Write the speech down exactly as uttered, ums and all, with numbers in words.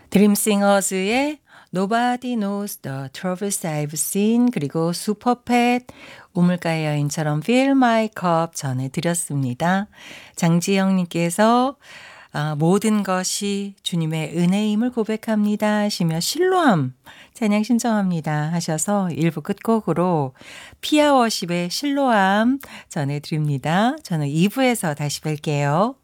드림싱어즈의 Nobody Knows the Troubles I've Seen 그리고 슈퍼팻 우물가의 여인처럼 Fill My Cup 전해드렸습니다. 장지영 님께서 아, 모든 것이 주님의 은혜임을 고백합니다 하시며 실로암 찬양 신청합니다 하셔서 일 부 끝곡으로 피아워십의 실로암 전해드립니다. 저는 이 부에서 다시 뵐게요.